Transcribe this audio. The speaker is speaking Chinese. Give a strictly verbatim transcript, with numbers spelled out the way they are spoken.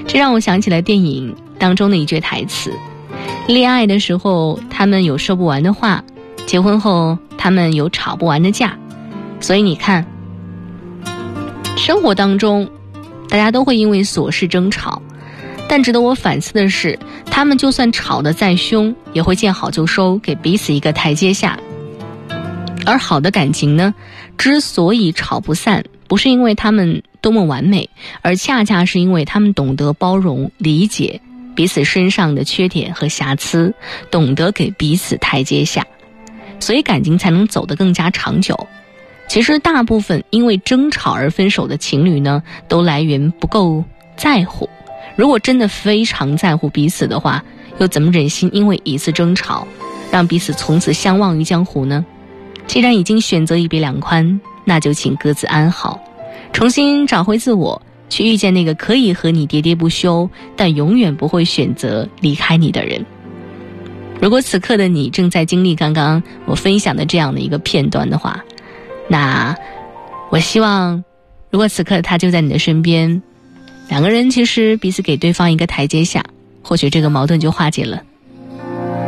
这让我想起了电影当中的一句台词：恋爱的时候他们有说不完的话，结婚后他们有吵不完的架。所以你看，生活当中大家都会因为琐事争吵，但值得我反思的是，他们就算吵得再凶，也会见好就收，给彼此一个台阶下。而好的感情呢，之所以吵不散，不是因为他们多么完美，而恰恰是因为他们懂得包容理解彼此身上的缺点和瑕疵，懂得给彼此台阶下，所以感情才能走得更加长久。其实大部分因为争吵而分手的情侣呢，都来源不够在乎。如果真的非常在乎彼此的话，又怎么忍心因为一次争吵让彼此从此相忘于江湖呢？既然已经选择一别两宽，那就请各自安好，重新找回自我，去遇见那个可以和你喋喋不休，但永远不会选择离开你的人。如果此刻的你正在经历刚刚我分享的这样的一个片段的话，那我希望如果此刻他就在你的身边，两个人其实彼此给对方一个台阶下，或许这个矛盾就化解了。